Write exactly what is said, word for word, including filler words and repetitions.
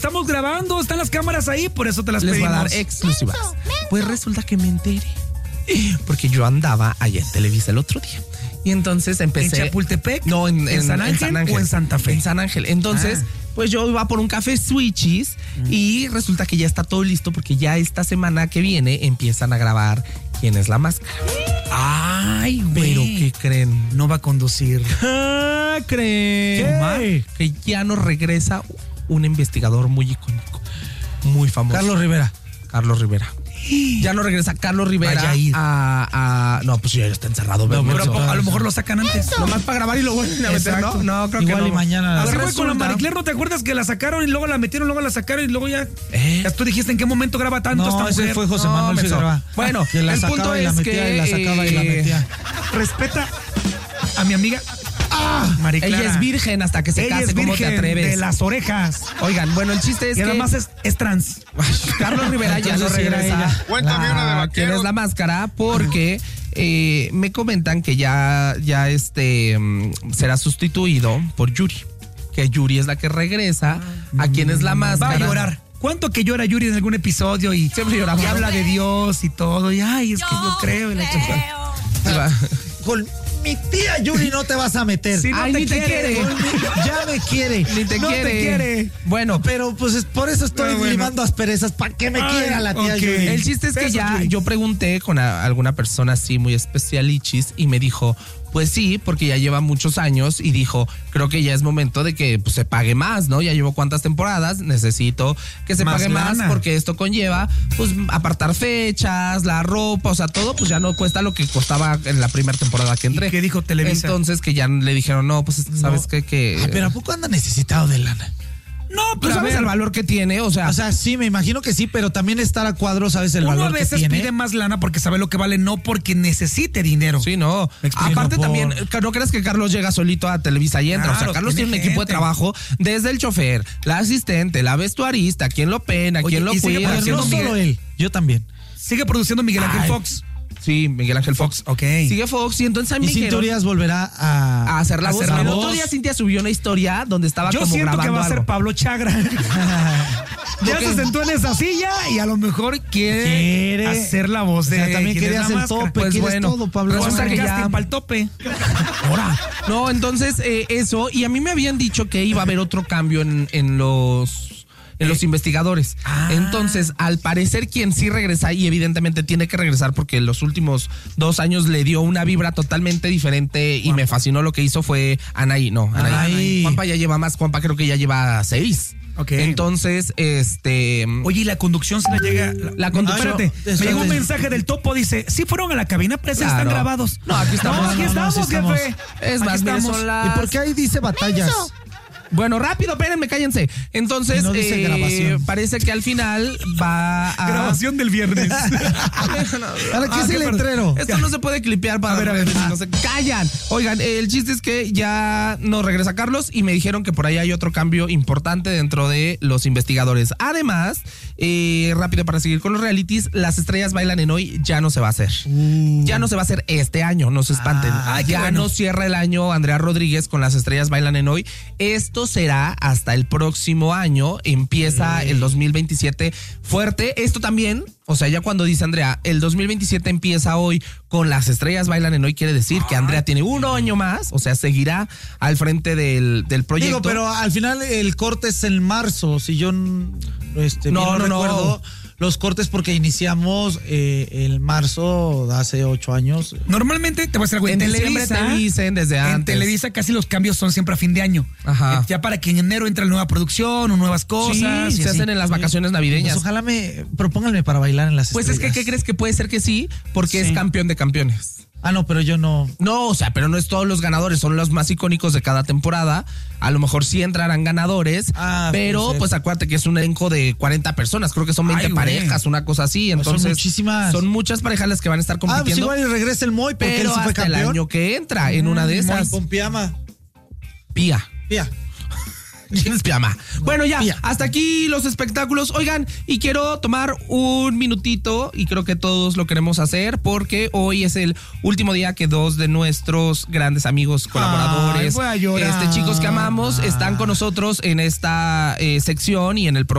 Estamos grabando, están las cámaras ahí, por eso te las Les pedimos. voy a dar exclusivas. Pues resulta que me enteré. Porque yo andaba allá en Televisa el otro día. Y entonces empecé. ¿En Chapultepec? No, en, ¿En, en, San Ángel, en San Ángel o en Santa Fe? En San Ángel. Entonces, ah. pues yo iba por un café Switchies mm. y resulta que ya está todo listo porque ya esta semana que viene empiezan a grabar ¿Quién es la máscara? Ay, güey. ¿Pero qué creen? No va a conducir. Ah, ¿creen? Que ya nos regresa un investigador muy icónico, muy famoso. Carlos Rivera. Carlos Rivera. Ya no regresa Carlos Rivera a, a, a... No, pues ya está encerrado. No, pero a, a lo mejor lo sacan antes. Eso. Nomás para grabar y lo vuelven a meter, ¿no? No, creo Igual que no. y mañana. Así fue con la Marie Claire, ¿no te acuerdas que la sacaron y luego la metieron, luego la sacaron y luego ya... ¿Eh? Ya tú dijiste en qué momento graba tanto no, esta mujer. Ese fue José no, Manuel Figueroa. Bueno, que la el sacaba punto y la es metía que... y la sacaba y la metía. Respeta a mi amiga... Ah, Marie Clara. Ella es virgen hasta que se Ella case, ¿cómo te atreves? De las orejas. Oigan, bueno, el chiste es y que... además es, es trans. Carlos Rivera ya no regresa. Cuéntame una de vaqueros. ¿Quién es la máscara? Porque eh, me comentan que ya, ya este será sustituido por Yuri. Que Yuri es la que regresa. ¿A quién es la máscara? Va a llorar. ¿Cuánto que llora Yuri en algún episodio? Y siempre llora. Y habla de Dios y todo. Y ay, es yo que yo creo. Y la chica. Con mi tía Yuri no te vas a meter. Si no ay, te ni quiere. te quiere. Ya me quiere. Ni te no quiere. te quiere. Bueno. Pero pues es, por eso estoy bueno. limando asperezas. ¿Para qué me ay, quiera la tía okay. Yuri? El chiste es que Besos, ya Yuri. yo pregunté con a, alguna persona así muy especialichis y me dijo, pues sí, porque ya lleva muchos años y dijo, creo que ya es momento de que pues, se pague más, ¿no? Ya llevo cuántas temporadas, necesito que se más pague lana. más porque esto conlleva pues apartar fechas, la ropa, o sea, todo pues ya no cuesta lo que costaba en la primera temporada que entré. ¿Y qué dijo Televisa? Entonces que ya le dijeron, no, pues sabes no. qué, que... Ay, pero ¿a poco anda necesitado de lana? No, ¿Tú pero sabes a ver, el valor que tiene? O sea, O sea, sí, me imagino que sí, pero también estar a cuadro, ¿sabes el uno valor a veces que tiene? pide más lana porque sabe lo que vale, no porque necesite dinero. sí, no. Aparte por... también, no creas que Carlos llega solito a Televisa y entra. Claro, o sea, Carlos tiene un tiene equipo de gente. trabajo desde el chofer, la asistente, la vestuarista, quien lo pena, Oye, quien lo y sigue cuida. Pero produciendo no Miguel. solo él, yo también. Sigue produciendo Miguel Ángel Ay. Fox. Sí, Miguel Ángel Fox. Ok. Sigue Fox y entonces a mí Y me Cintia dijeron Urias volverá a, a hacer la a voz. hacer la El voz. otro día Cintia subió una historia donde estaba Yo como siento que grabando va a ser algo. Pablo Chagra. Ya Ok. se sentó en esa silla y a lo mejor quiere, Quiere. hacer la voz O de sea, también ¿Quién querías es la el máscara? tope, Pues quieres bueno, todo, Pablo. Vamos a resulta hacer que casting ya- para el tope. Ahora. No, entonces eh, eso. Y a mí me habían dicho que iba a haber otro cambio en, en los... En los investigadores. Ah. Entonces, al parecer, quien sí regresa, y evidentemente tiene que regresar porque en los últimos dos años le dio una vibra totalmente diferente y me fascinó lo que hizo fue Anaí. No, Anaí. Anaí. Juanpa ya lleva más, Juanpa creo que ya lleva seis. Ok. Entonces, este. Oye, y la conducción se le llega. La conducción- Espérate, Eso me llegó un es- mensaje del topo, dice: sí fueron a la cabina, pero sí están Claro. grabados. No, aquí estamos. No, aquí No, no, estamos, sí estamos. jefe. Es Aquí más, mire, estamos. son las- ¿Y por qué ahí dice batallas? Bueno, rápido, espérenme, cállense. Entonces, Y no dice eh, grabación. parece que al final va a. Grabación del viernes. ¿Para qué Ah, es qué el per- letrero? Esto no se puede clipear para A ver, a ver. no se callan. Oigan, el chiste es que ya no regresa Carlos y me dijeron que por ahí hay otro cambio importante dentro de los investigadores. Además, eh, rápido para seguir con los realities, Las Estrellas Bailan en Hoy ya no se va a hacer. Uh. Ya no se va a hacer este año, no se espanten. Ah, qué ya bueno. no cierra el año Andrea Rodríguez con Las Estrellas Bailan en Hoy. Esto será hasta el próximo año. Empieza el dos mil veintisiete fuerte. Esto también, o sea, ya cuando dice Andrea, el dos mil veintisiete empieza hoy con Las Estrellas Bailan en Hoy, quiere decir que Andrea tiene un año más, o sea, seguirá al frente del, del proyecto. Digo, pero al final el corte es en marzo, si yo este, No, bien no, no. recuerdo los cortes porque iniciamos eh, el marzo de hace ocho años. Normalmente, te voy a decir algo, en, En diciembre Televisa, te dicen desde en antes. Televisa casi los cambios son siempre a fin de año. Ajá. Eh, Ya para que en enero entre la nueva producción o nuevas Sí, cosas. y se así. hacen en las vacaciones navideñas. Pues ojalá me propónganme para bailar en las Pues es que, estrellas. ¿qué crees? Que puede ser que sí, porque Sí. es campeón de campeones. Ah, no, pero yo no. No, o sea, pero no es todos los ganadores, son los más icónicos de cada temporada. A lo mejor sí entrarán ganadores, Ah, pero puede ser. pues acuérdate que es un elenco de cuarenta personas, creo que son veinte Ay, güey. parejas, una cosa así. Pues son Entonces, muchísimas. son muchas parejas las que van a estar Ah, pues compitiendo. igual y regresa el Moy porque él pero sí fue hasta el campeón. año que entra en una de Moy esas. con pijama. Pía. Pía. Jeans pijama. Bueno, ya, hasta aquí los espectáculos. Oigan, y quiero tomar un minutito, y creo que todos lo queremos hacer, porque hoy es el último día que dos de nuestros grandes amigos colaboradores, Ay, voy a llorar. este chicos que amamos, están con nosotros en esta eh, sección y en el programa.